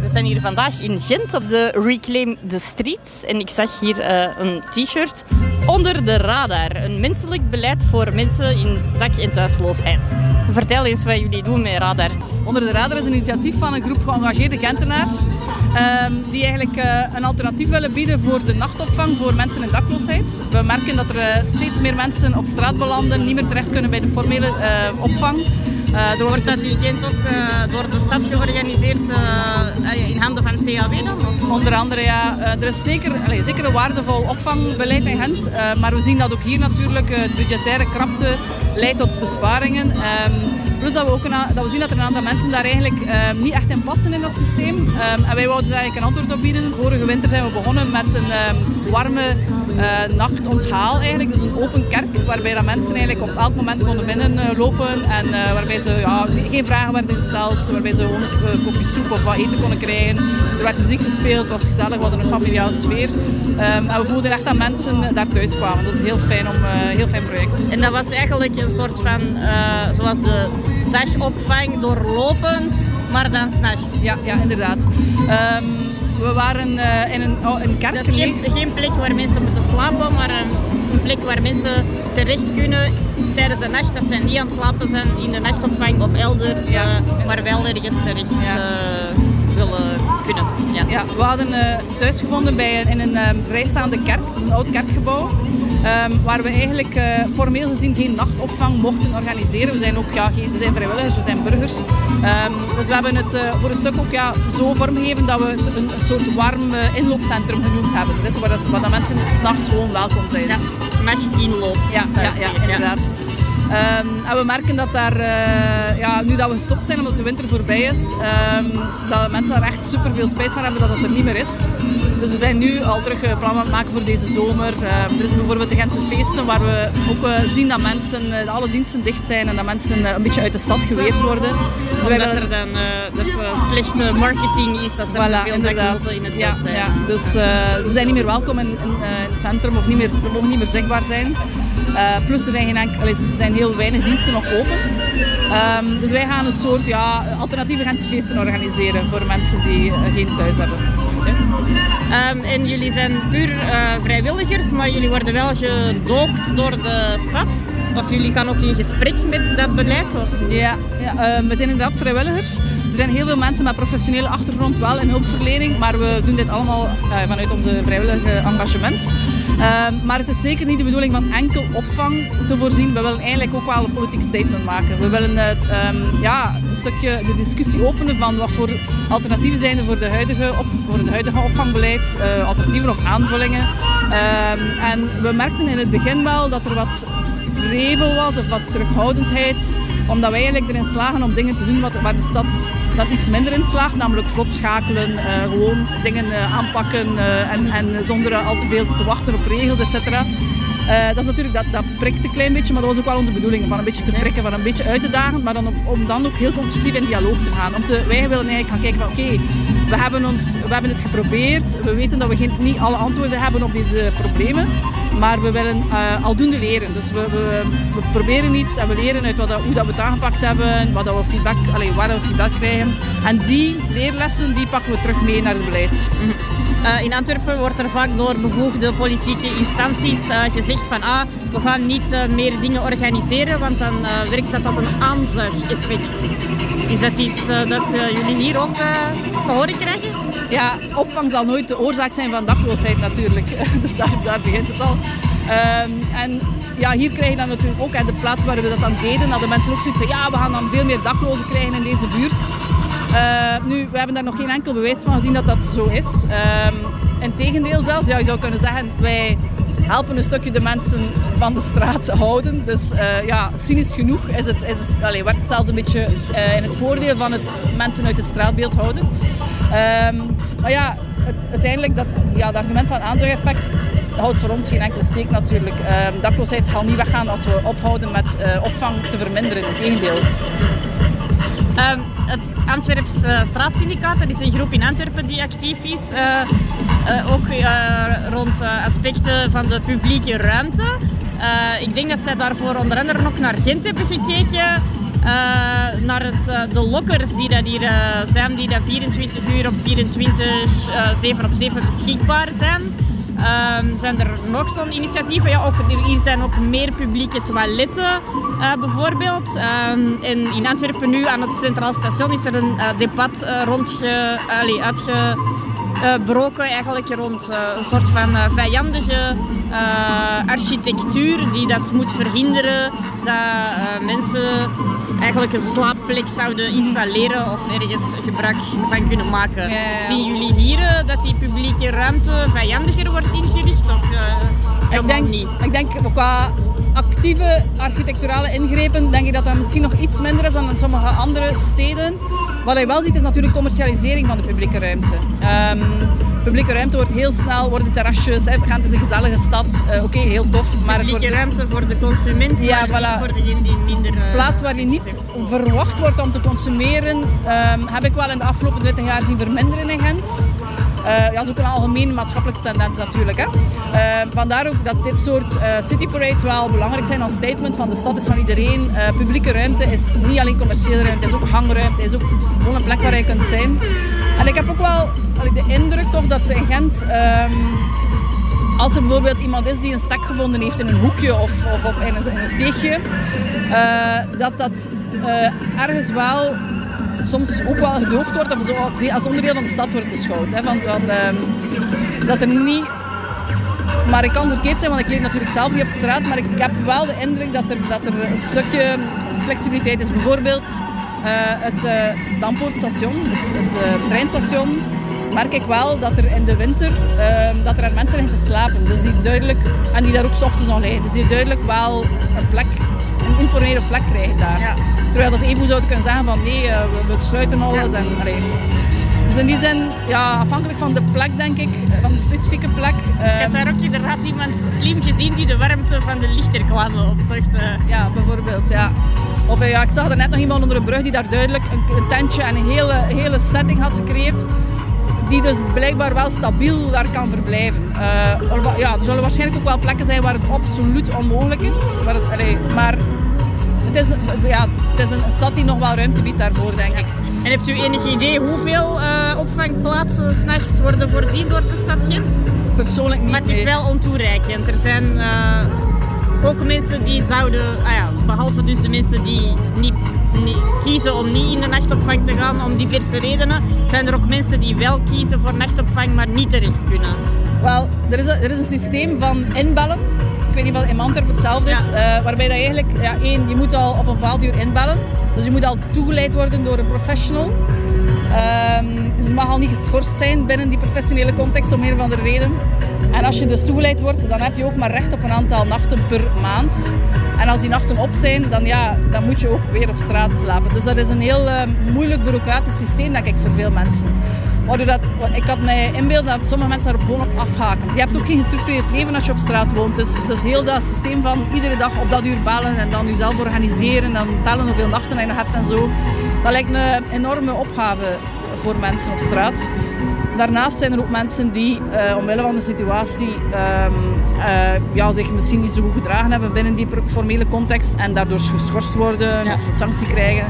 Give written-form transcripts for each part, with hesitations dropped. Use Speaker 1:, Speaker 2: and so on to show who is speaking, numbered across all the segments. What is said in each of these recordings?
Speaker 1: zijn hier vandaag in Gent op de Reclaim the Streets. En ik zag hier een t-shirt onder de radar. Een menselijk beleid voor mensen in dak- en thuisloosheid. Vertel eens wat jullie doen met Radar.
Speaker 2: Onder de radar is een initiatief van een groep geëngageerde Gentenaars die eigenlijk een alternatief willen bieden voor de nachtopvang voor mensen in dakloosheid. We merken dat er steeds meer mensen op straat belanden, niet meer terecht kunnen bij de formele opvang.
Speaker 1: Wordt dat weekend ook door de stad georganiseerd in handen van CAW dan? Of?
Speaker 2: Onder andere, ja. Er is zeker een waardevol opvangbeleid in Gent. Maar we zien dat ook hier natuurlijk de budgettaire krapte leidt tot besparingen. Plus dat we zien dat er een aantal mensen daar eigenlijk niet echt in passen in dat systeem. En wij wouden daar eigenlijk een antwoord op bieden. Vorige winter zijn we begonnen met een warme nachtonthaal eigenlijk. Dus een open kerk waarbij dat mensen eigenlijk op elk moment konden binnenlopen. En waarbij ze geen vragen werden gesteld. Waarbij ze gewoon een kopje soep of wat eten konden krijgen. Er werd muziek gespeeld, het was gezellig, we hadden een familiale sfeer. En we voelden echt dat mensen daar thuis kwamen. Dat is een heel fijn project.
Speaker 1: En dat was eigenlijk een soort van, zoals de dagopvang doorlopend, maar dan 's nachts.
Speaker 2: Ja, inderdaad. We waren in een kerk.
Speaker 1: Dat is geen plek waar mensen moeten slapen, maar een plek waar mensen terecht kunnen tijdens de nacht. Dat ze niet aan het slapen zijn in de nachtopvang of elders, maar wel ergens terecht willen kunnen.
Speaker 2: Ja, we hadden thuis gevonden in een vrijstaande kerk, dus een oud kerkgebouw. Waar we eigenlijk formeel gezien geen nachtopvang mochten organiseren. We zijn ook we zijn vrijwilligers, we zijn burgers. Dus we hebben het voor een stuk ook zo vormgegeven dat we het een soort warm inloopcentrum genoemd hebben. Dus waar de mensen 's nachts gewoon welkom zijn.
Speaker 1: Ja, nachtinloop.
Speaker 2: Ja, inderdaad. En we merken dat daar, nu dat we gestopt zijn omdat de winter voorbij is, dat mensen daar echt super veel spijt van hebben dat het er niet meer is. Dus we zijn nu al terug plannen aan het maken voor deze zomer. Er is bijvoorbeeld de Gentse feesten waar we ook zien dat alle diensten dicht zijn en dat mensen een beetje uit de stad geweerd worden. Dus
Speaker 1: omdat er dan dat slechte marketing is, dat ze veel daklozen in het beeld zijn.
Speaker 2: Ja. Dus ze zijn niet meer welkom in het centrum of ze mogen niet meer zichtbaar zijn. Plus er zijn heel weinig diensten nog open. Dus wij gaan een soort alternatieve Gentse feesten organiseren voor mensen die geen thuis hebben.
Speaker 1: En jullie zijn puur vrijwilligers, maar jullie worden wel gedoogd door de stad? Of jullie gaan ook in gesprek met dat beleid? Of?
Speaker 2: Ja, we zijn inderdaad vrijwilligers. Er zijn heel veel mensen met professionele achtergrond wel in hulpverlening, maar we doen dit allemaal vanuit onze vrijwillige engagement. Maar het is zeker niet de bedoeling van enkel opvang te voorzien. We willen eigenlijk ook wel een politiek statement maken. We willen een stukje de discussie openen van wat voor alternatieven zijn er voor het huidige opvangbeleid, alternatieven of aanvullingen. En we merkten in het begin wel dat er wat vrevel was of wat terughoudendheid, omdat wij eigenlijk erin slagen om dingen te doen waar de stad dat iets minder in slaagt, namelijk vlot schakelen, gewoon dingen aanpakken en zonder al te veel te wachten op regels, etc. Dat is natuurlijk, dat prikt een klein beetje, maar dat was ook wel onze bedoeling, van een beetje te prikken, van een beetje uit te dagen, maar om dan ook heel constructief in dialoog te gaan. Wij willen eigenlijk gaan kijken van oké, we hebben het geprobeerd, we weten dat we niet alle antwoorden hebben op deze problemen, maar we willen aldoende leren. Dus we proberen iets en we leren uit hoe dat we het aangepakt hebben, waar we feedback krijgen. En die leerlessen die pakken we terug mee naar het beleid.
Speaker 1: In Antwerpen wordt er vaak door bevoegde politieke instanties gezegd van we gaan niet meer dingen organiseren, want dan werkt dat als een aanzuigeffect. Is dat iets dat jullie hier ook te horen krijgen?
Speaker 2: Ja, opvang zal nooit de oorzaak zijn van dakloosheid natuurlijk. Dus daar begint het al. En hier krijg je dan natuurlijk ook, de plaats waar we dat dan deden, dat de mensen ook zoiets zeggen, we gaan dan veel meer daklozen krijgen in deze buurt. We hebben daar nog geen enkel bewijs van gezien dat dat zo is. Integendeel zelfs, je zou kunnen zeggen, wij helpen een stukje de mensen van de straat houden. Dus cynisch genoeg werkt het zelfs een beetje in het voordeel van het mensen uit het straatbeeld houden. Uiteindelijk, het argument van het aanzuigeffect houdt voor ons geen enkele steek natuurlijk. Dakloosheid zal niet weggaan als we ophouden met opvang te verminderen, integendeel.
Speaker 1: Het Antwerps Straatsyndicaat, dat is een groep in Antwerpen die actief is, ook rond aspecten van de publieke ruimte. Ik denk dat zij daarvoor onder andere ook naar Gent hebben gekeken, naar de lokkers die dat hier zijn, die dat 24 uur op 24, 7 op 7 beschikbaar zijn. Zijn er nog zo'n initiatieven? Ja, hier zijn ook meer publieke toiletten bijvoorbeeld. In Antwerpen nu aan het Centraal Station is er een debat uitgebroken eigenlijk rond een soort van vijandige architectuur die dat moet verhinderen dat mensen eigenlijk een slaapplek zouden installeren of ergens gebruik van kunnen maken.
Speaker 2: Ja.
Speaker 1: Zien jullie hier dat die publieke ruimte vijandiger wordt ingericht of helemaal niet?
Speaker 2: Ik denk qua actieve architecturale ingrepen denk ik dat misschien nog iets minder is dan in sommige andere steden. Wat je wel ziet is natuurlijk commercialisering van de publieke ruimte. Publieke ruimte wordt heel snel, worden terrasjes, Gent is een gezellige stad, oké, heel tof. Maar
Speaker 1: publieke ruimte voor de consument,
Speaker 2: ja,
Speaker 1: maar niet voor degene die minder...
Speaker 2: plaats waar je niet verwacht wordt om te consumeren, heb ik wel in de afgelopen 20 jaar zien verminderen in Gent. Dat is ook een algemene maatschappelijke tendens natuurlijk. Hè. Vandaar ook dat dit soort city parades wel belangrijk zijn als statement van de stad is van iedereen. Publieke ruimte is niet alleen commerciële ruimte, het is ook hangruimte, het is ook gewoon een plek waar je kunt zijn. En ik heb ook wel de indruk toch dat in Gent, als er bijvoorbeeld iemand is die een stek gevonden heeft in een hoekje of in een steegje, dat ergens wel soms ook wel gedoogd wordt of als onderdeel van de stad wordt beschouwd. Hè, dat er niet... Maar ik kan verkeerd zijn, want ik leef natuurlijk zelf niet op straat, maar ik heb wel de indruk dat er een stukje flexibiliteit is. Bijvoorbeeld het Dampoortstation, het treinstation, merk ik wel dat er in de winter dat er mensen liggen te slapen. Dus die duidelijk, en die daar ook 's ochtends nog liggen, dus die duidelijk wel een informele plek krijgen daar. Ja. Terwijl dat ze even zouden kunnen zeggen van nee, we sluiten alles. En, dus in die zin, ja, afhankelijk van de plek denk ik, van de specifieke plek.
Speaker 1: Ik heb daar ook inderdaad iemand slim gezien die de warmte van de lichtreclame opzocht.
Speaker 2: Ja, bijvoorbeeld, ja. Of ik zag er net nog iemand onder een brug die daar duidelijk een tentje en een hele setting had gecreëerd. Die dus blijkbaar wel stabiel daar kan verblijven. Er zullen waarschijnlijk ook wel plekken zijn waar het absoluut onmogelijk is. Maar het is een stad die nog wel ruimte biedt daarvoor, denk ik.
Speaker 1: En hebt u enig idee hoeveel opvangplaatsen 's nachts worden voorzien door de stad Gent?
Speaker 2: Persoonlijk niet.
Speaker 1: Maar het is wel ontoereikend. Er zijn ook mensen die zouden, behalve dus de mensen die niet kiezen om niet in de nachtopvang te gaan om diverse redenen, zijn er ook mensen die wel kiezen voor nachtopvang, maar niet terecht kunnen.
Speaker 2: Wel, er is een systeem van inbellen. Ik weet niet of in Antwerpen hetzelfde is, waarbij dat eigenlijk, je moet al op een bepaald uur inbellen. Dus je moet al toegeleid worden door een professional. Dus je mag al niet geschorst zijn binnen die professionele context om een of andere reden. En als je dus toegeleid wordt, dan heb je ook maar recht op een aantal nachten per maand. En als die nachten op zijn, dan moet je ook weer op straat slapen. Dus dat is een heel moeilijk bureaucratisch systeem, denk ik, voor veel mensen. Ik had mij inbeeld dat sommige mensen daar gewoon op afhaken. Je hebt ook geen gestructureerd leven als je op straat woont. Dus heel dat systeem van iedere dag op dat uur bellen en dan jezelf organiseren en dan tellen hoeveel nachten je nog hebt en zo. Dat lijkt me een enorme opgave voor mensen op straat. Daarnaast zijn er ook mensen die omwille van de situatie zich misschien niet zo goed gedragen hebben binnen die formele context en daardoor geschorst worden of een sanctie krijgen.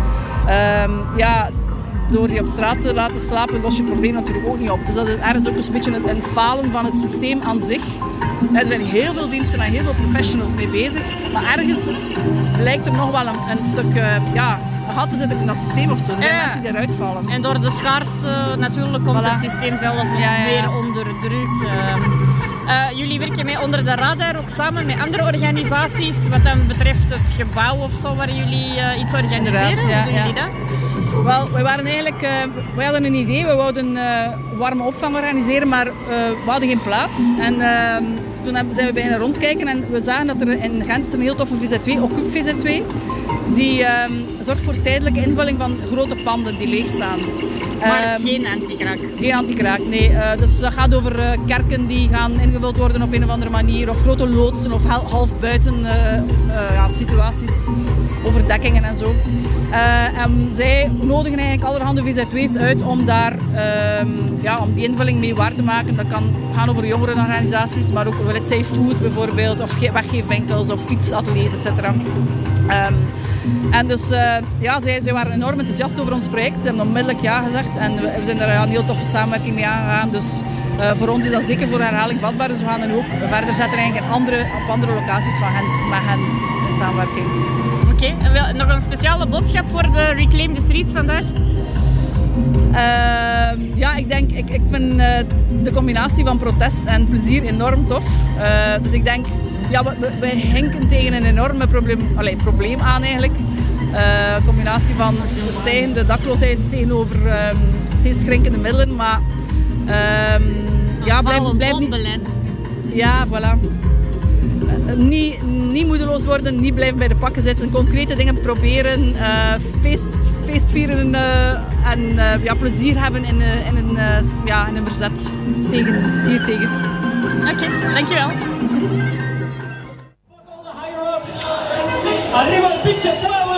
Speaker 2: Door die op straat te laten slapen los je het probleem natuurlijk ook niet op. Dus dat is ergens ook een beetje een falen van het systeem aan zich. Er zijn heel veel diensten en heel veel professionals mee bezig, maar ergens lijkt er nog wel een stuk gat te zitten in dat systeem of zo. Er zijn mensen die eruit vallen.
Speaker 1: En door de schaarste natuurlijk komt het systeem zelf weer onder druk. Jullie werken mee onder de radar ook samen met andere organisaties wat dan betreft het gebouw of zo waar jullie iets organiseren. Hoe doen jullie dat?
Speaker 2: Wel, wij hadden een idee, we wouden warme opvang organiseren, maar we hadden geen plaats. En toen zijn we beginnen rondkijken en we zagen dat er in Gent een heel toffe VZ2, Occupy VZ2, die zorgt voor tijdelijke invulling van grote panden die leeg staan.
Speaker 1: Maar geen antikraak?
Speaker 2: Geen antikraak, nee. Dus dat gaat over kerken die gaan ingevuld worden op een of andere manier, of grote loodsen of half buiten situaties, overdekkingen en zo. En zij nodigen eigenlijk allerhande VZ2's uit om daar om die invulling mee waar te maken. Dat kan gaan over jongerenorganisaties, maar ook let's say food bijvoorbeeld, of weggeefwinkels of fietsateliers, etc. En dus zij waren enorm enthousiast over ons project. Ze hebben onmiddellijk ja gezegd en we zijn daar een heel toffe samenwerking mee aangegaan. Dus voor ons is dat zeker voor herhaling vatbaar. Dus we gaan dan ook verder zetten eigenlijk op andere locaties van Gent met hen in samenwerking.
Speaker 1: Oké, en nog een speciale boodschap voor de Reclaim the Streets vandaag?
Speaker 2: Ik vind de combinatie van protest en plezier enorm tof. Dus ik denk, we hinken tegen een enorme probleem aan eigenlijk. Een combinatie van stijgende dakloosheid tegenover steeds schrinkende middelen, maar
Speaker 1: blijf niet... beleid.
Speaker 2: Ja, voilà. Niet moedeloos worden, niet blijven bij de pakken zitten, concrete dingen proberen, feestvieren en plezier hebben in een verzet hiertegen.
Speaker 1: Oké, dankjewel.
Speaker 3: Arriba el pinche pueblo.